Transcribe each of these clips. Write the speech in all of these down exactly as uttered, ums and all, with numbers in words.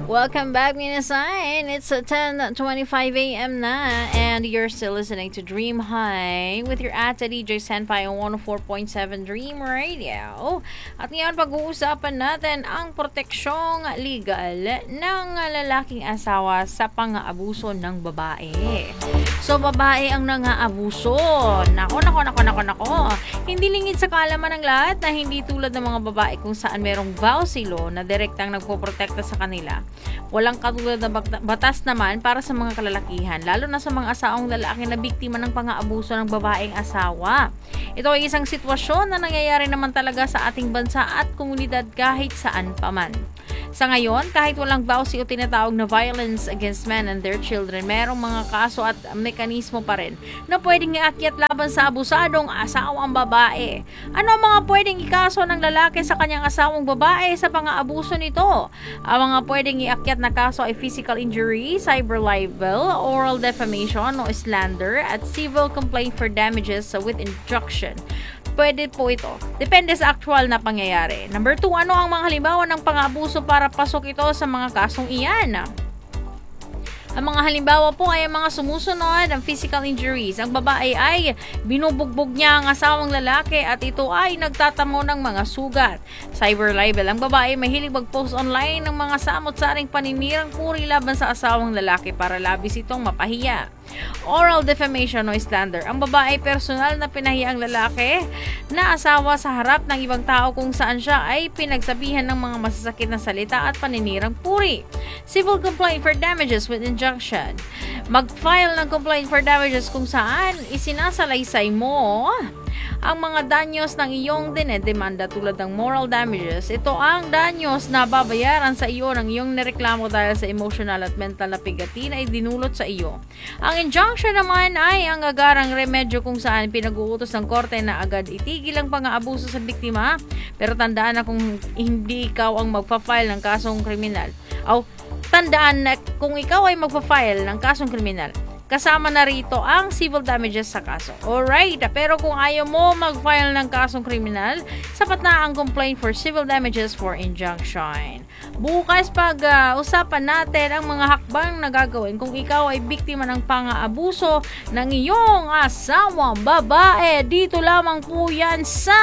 Welcome back, Minasan. It's uh, ten twenty-five a.m. na, and you're still listening to Dream High with your ate D J Senpai on one oh four point seven Dream Radio. At ngayon, pag-uusapan natin ang proteksyong legal ng lalaking asawa sa pang-aabuso ng babae. So, babae ang nang-aabuso. Nako, nako, nako, nako, nako. Hindi lingid sa kaalaman ng lahat na hindi tulad ng mga babae kung saan merong vowsy law na direktang nagpoprotekta sa kanila. Walang katulad na batas naman para sa mga kalalakihan, lalo na sa mga asawang lalaki na biktima ng pang-aabuso ng babaeng asawa. Ito ay isang sitwasyon na nangyayari naman talaga sa ating bansa at komunidad kahit saan pa man. Sa ngayon, kahit walang vowsy o tinatawag na violence against men and their children, merong mga kaso at mekanismo pa rin na pwedeng iakyat laban sa abusadong asawang babae. Ano ang mga pwedeng ikaso ng lalaki sa kanyang asawang babae sa pang-aabuso nito? Ang mga pwedeng iakyat na kaso ay physical injury, cyber libel, oral defamation o slander, at civil complaint for damages with injunction. Pwede po ito. Depende sa actual na pangyayari. Number two, ano ang mga halimbawa ng pang-aabuso para pasok ito sa mga kasong iyan? Ang mga halimbawa po ay ang mga sumusunod, ang physical injuries. Ang babae ay binubugbog niya ang asawang lalaki at ito ay nagtatamo ng mga sugat. Cyber libel. Ang babae mahilig mag-post online ng mga samot-saring paninirang puri laban sa asawang lalaki para labis itong mapahiya. Oral defamation o slander. Ang babae personal na pinahiya ang lalaki na asawa sa harap ng ibang tao kung saan siya ay pinagsabihan ng mga masasakit na salita at paninirang puri. Civil complaint for damages with injunction. Mag-file ng complaint for damages kung saan isinasalaysay mo ang mga danyos ng iyong dinedemanda tulad ng moral damages. Ito ang danyos na babayaran sa iyo ng iyong nireklamo dahil sa emotional at mental na pigati na idinulot sa iyo. Ang injunction naman ay ang agarang remedyo kung saan pinag-uutos ng korte na agad itigil ang pang-aabuso sa biktima, pero tandaan na kung hindi ikaw ang magpa-file ng kasong kriminal. O, tandaan na kung ikaw ay magpa-file ng kasong kriminal, kasama na rito ang civil damages sa kaso. Alright, pero kung ayaw mo mag-file ng kasong kriminal, sapat na ang complaint for civil damages for injunction. Bukas pag-usapan uh, natin ang mga hakbang na gagawin kung ikaw ay biktima ng pang-aabuso ng iyong asawang babae. Dito lamang po yan sa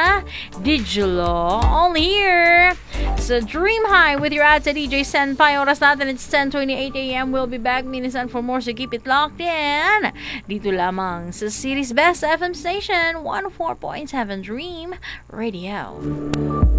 Digilo. Only here sa Dream High with your ate D J Senpai. Oras natin, it's ten twenty-eight a.m. We'll be back minsan for more, so keep it locked in. Dito lamang sa City's Best F M Station, one oh four point seven Dream Radio.